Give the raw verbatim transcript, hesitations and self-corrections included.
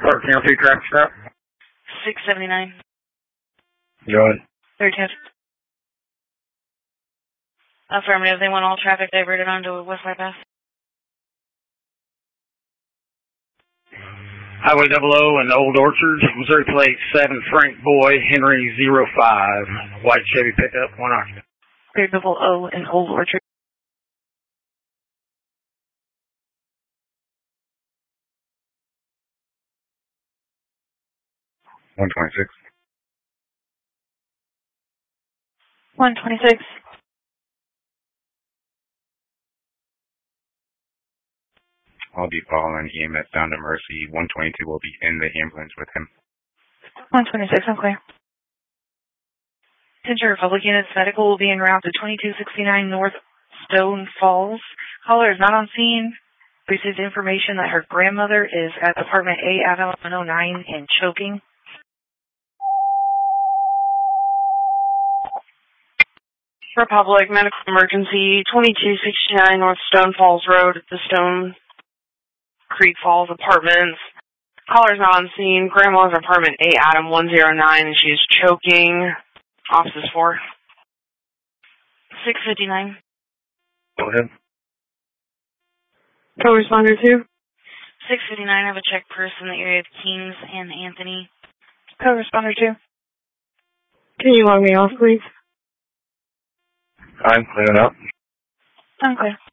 Clark County traffic stop. six seventy-nine. Go ahead. third test. Affirmative. They want all traffic diverted onto West Bypass. Highway double O and Old Orchard, Missouri plate seven, Frank Boy, Henry zero five, white Chevy pickup, one occupant. Clear double O and Old Orchard. one twenty-six. one twenty-six. I'll be following E M S down to Mercy. one twenty-two will be in the ambulance with him. one twenty-six, I'm clear. Attention Republic units, medical will be en route to twenty-two sixty-nine North Stone Falls. Caller is not on scene. Received information that her grandmother is at apartment A, Avalon one oh nine, and choking. Republic, medical emergency, twenty-two sixty-nine North Stone Falls Road at the Stone Creek Falls Apartments. Caller's not on scene. Grandma's apartment A, Adam one oh nine, and she's choking. Offices four. six fifty-nine. Go ahead. Co-responder two. six fifty-nine, I have a check purse in the area of Kings and Anthony. Co-responder two. Can you log me off, please? I'm clearing up. I'm clear.